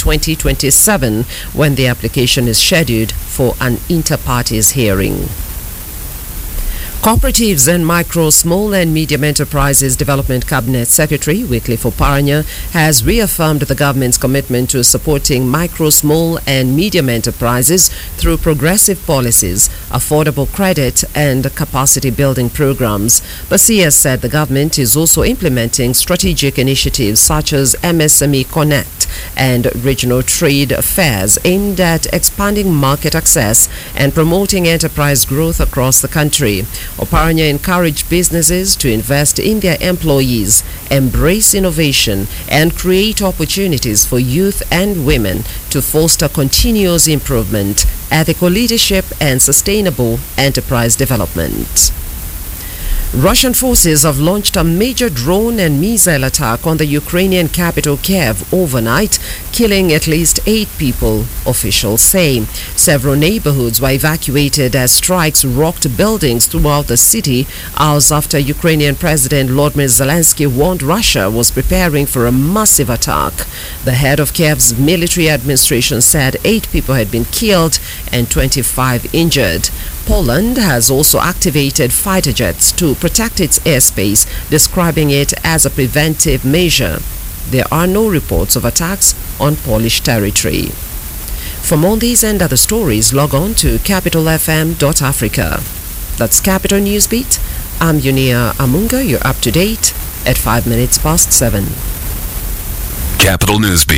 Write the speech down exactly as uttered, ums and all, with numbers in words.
twenty twenty-seven, when the application is scheduled for an inter-parties hearing. Cooperatives and Micro, Small and Medium Enterprises Development Cabinet Secretary Wycliffe Oparanya has reaffirmed the government's commitment to supporting micro, small and medium enterprises through progressive policies, affordable credit and capacity building programs. Basia said the government is also implementing strategic initiatives such as M S M E Connect and regional trade fairs aimed at expanding market access and promoting enterprise growth across the country. Oparanya encouraged businesses to invest in their employees, embrace innovation, and create opportunities for youth and women to foster continuous improvement, ethical leadership, and sustainable enterprise development. Russian forces have launched a major drone and missile attack on the Ukrainian capital Kiev overnight, killing at least eight people, officials say. Several neighborhoods were evacuated as strikes rocked buildings throughout the city, hours after Ukrainian President Volodymyr Zelensky warned Russia was preparing for a massive attack. The head of Kiev's military administration said eight people had been killed and twenty-five injured. Poland has also activated fighter jets to protect its airspace, describing it as a preventive measure. There are no reports of attacks on Polish territory. For more on these and other stories, log on to capital f m dot africa. That's Capital Newsbeat. I'm Yunia Amunga. You're up to date at five minutes past seven. Capital Newsbeat.